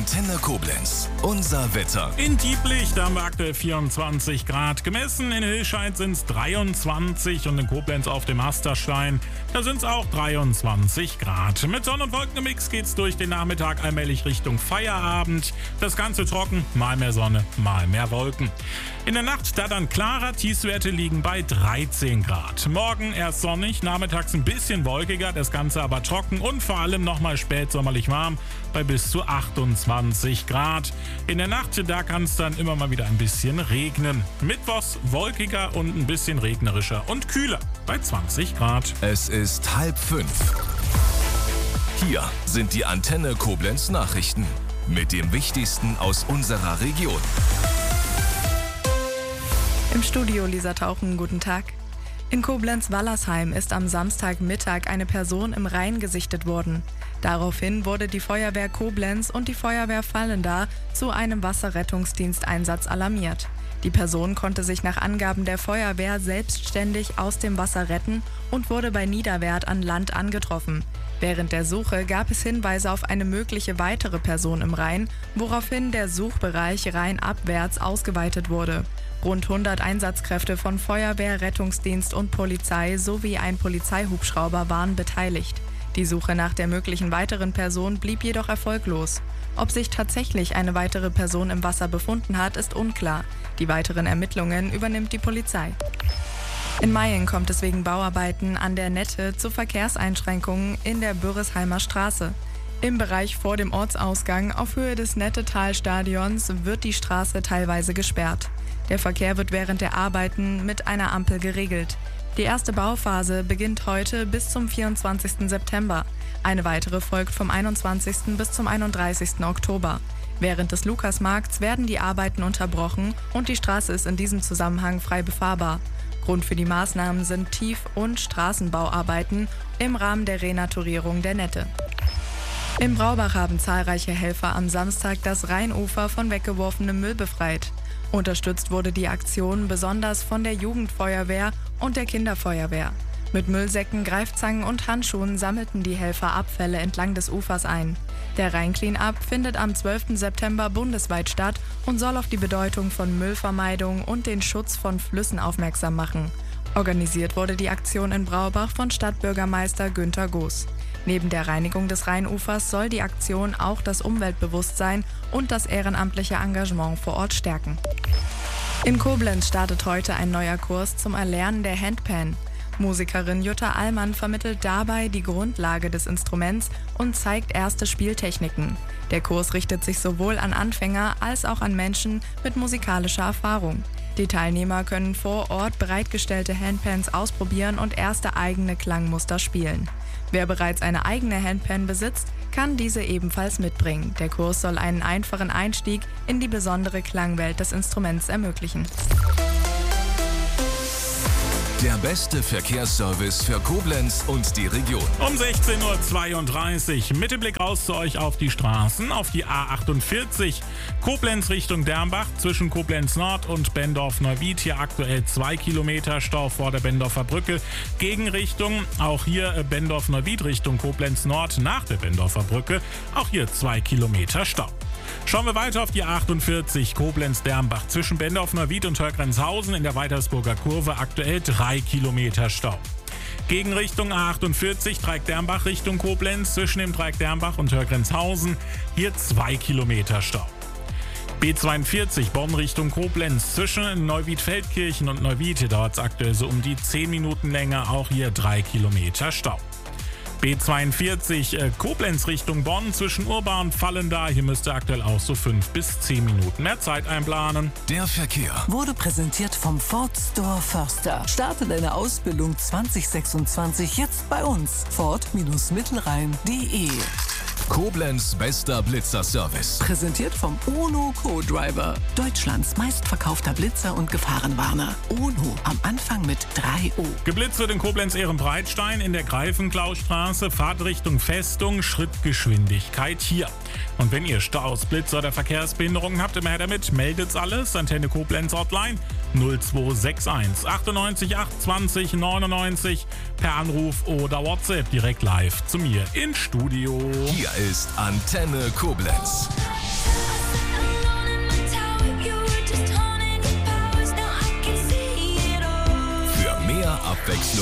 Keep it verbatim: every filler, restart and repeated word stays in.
Antenne Koblenz. Unser Wetter. In Dieblich, da haben wir aktuell vierundzwanzig Grad gemessen. In Hilscheid sind es dreiundzwanzig und in Koblenz auf dem Asterstein, da sind es auch dreiundzwanzig Grad. Mit Sonne- und Wolkenmix geht es durch den Nachmittag allmählich Richtung Feierabend. Das Ganze trocken, mal mehr Sonne, mal mehr Wolken. In der Nacht da dann klarer, Tiefstwerte liegen bei dreizehn Grad. Morgen erst sonnig, nachmittags ein bisschen wolkiger, das Ganze aber trocken und vor allem nochmal spätsommerlich warm bei bis zu achtundzwanzig Grad. In der Nacht, da kann es dann immer mal wieder ein bisschen regnen. Mittwochs wolkiger und ein bisschen regnerischer und kühler bei zwanzig Grad. Es ist halb fünf. Hier sind die Antenne Koblenz Nachrichten mit dem Wichtigsten aus unserer Region. Im Studio Lisa Tauchen, guten Tag. In Koblenz-Wallersheim ist am Samstagmittag eine Person im Rhein gesichtet worden. Daraufhin wurde die Feuerwehr Koblenz und die Feuerwehr Vallendar zu einem Wasserrettungsdiensteinsatz alarmiert. Die Person konnte sich nach Angaben der Feuerwehr selbstständig aus dem Wasser retten und wurde bei Niederwert an Land angetroffen. Während der Suche gab es Hinweise auf eine mögliche weitere Person im Rhein, woraufhin der Suchbereich rheinabwärts ausgeweitet wurde. Rund hundert Einsatzkräfte von Feuerwehr, Rettungsdienst und Polizei sowie ein Polizeihubschrauber waren beteiligt. Die Suche nach der möglichen weiteren Person blieb jedoch erfolglos. Ob sich tatsächlich eine weitere Person im Wasser befunden hat, ist unklar. Die weiteren Ermittlungen übernimmt die Polizei. In Mayen kommt es wegen Bauarbeiten an der Nette zu Verkehrseinschränkungen in der Bürresheimer Straße. Im Bereich vor dem Ortsausgang auf Höhe des Nettetal-Stadions wird die Straße teilweise gesperrt. Der Verkehr wird während der Arbeiten mit einer Ampel geregelt. Die erste Bauphase beginnt heute bis zum vierundzwanzigsten September. Eine weitere folgt vom einundzwanzigsten bis zum einunddreißigsten Oktober. Während des Lukasmarkts werden die Arbeiten unterbrochen und die Straße ist in diesem Zusammenhang frei befahrbar. Grund für die Maßnahmen sind Tief- und Straßenbauarbeiten im Rahmen der Renaturierung der Nette. In Braubach haben zahlreiche Helfer am Samstag das Rheinufer von weggeworfenem Müll befreit. Unterstützt wurde die Aktion besonders von der Jugendfeuerwehr und der Kinderfeuerwehr. Mit Müllsäcken, Greifzangen und Handschuhen sammelten die Helfer Abfälle entlang des Ufers ein. Der Rhein-Clean-Up findet am zwölften September bundesweit statt und soll auf die Bedeutung von Müllvermeidung und den Schutz von Flüssen aufmerksam machen. Organisiert wurde die Aktion in Braubach von Stadtbürgermeister Günter Goos. Neben der Reinigung des Rheinufers soll die Aktion auch das Umweltbewusstsein und das ehrenamtliche Engagement vor Ort stärken. In Koblenz startet heute ein neuer Kurs zum Erlernen der Handpan. Musikerin Jutta Allmann vermittelt dabei die Grundlage des Instruments und zeigt erste Spieltechniken. Der Kurs richtet sich sowohl an Anfänger als auch an Menschen mit musikalischer Erfahrung. Die Teilnehmer können vor Ort bereitgestellte Handpans ausprobieren und erste eigene Klangmuster spielen. Wer bereits eine eigene Handpan besitzt, kann diese ebenfalls mitbringen. Der Kurs soll einen einfachen Einstieg in die besondere Klangwelt des Instruments ermöglichen. Der beste Verkehrsservice für Koblenz und die Region. Um sechzehn Uhr zweiunddreißig mit dem Blick raus zu euch auf die Straßen, auf die A achtundvierzig, Koblenz Richtung Dermbach, zwischen Koblenz Nord und Bendorf-Neuwied. Hier aktuell zwei Kilometer Stau vor der Bendorfer Brücke. Gegenrichtung, auch hier Bendorf-Neuwied Richtung Koblenz Nord nach der Bendorfer Brücke. Auch hier zwei Kilometer Stau. Schauen wir weiter auf die A achtundvierzig, Koblenz-Dermbach, zwischen Bendorf-Neuwied und Hörgrenzhausen in der Weitersburger Kurve aktuell drei Kilometer Stau. Gegenrichtung A achtundvierzig, Dreieck-Dermbach Richtung Koblenz, zwischen dem Dreieck-Dermbach und Hörgrenzhausen, hier zwei Kilometer Stau. B zweiundvierzig, Bonn Richtung Koblenz, zwischen Neuwied-Feldkirchen und Neuwied, hier dauert es aktuell so um die zehn Minuten länger, auch hier drei Kilometer Stau. B zweiundvierzig, äh, Koblenz Richtung Bonn, zwischen Urba und Vallendar. Hier müsste aktuell auch so fünf bis zehn Minuten mehr Zeit einplanen. Der Verkehr wurde präsentiert vom Ford Store Förster. Starte deine Ausbildung zwanzig sechsundzwanzig jetzt bei uns. Ford-Mittelrhein punkt de. Koblenz bester Blitzerservice. Präsentiert vom Ono Co-Driver. Deutschlands meistverkaufter Blitzer und Gefahrenwarner. Ono am Anfang mit drei O. Geblitzt wird in Koblenz-Ehrenbreitstein in der Greifenklaustraße, Fahrtrichtung Festung, Schrittgeschwindigkeit hier. Und wenn ihr Staus, Blitzer oder Verkehrsbehinderungen habt, immer her damit, meldet's alles. Antenne Koblenz Hotline null zwei sechs eins achtundneunzig acht zwanzig neunundneunzig per Anruf oder WhatsApp direkt live zu mir ins Studio. Hier ist Antenne Koblenz. Abwechslung.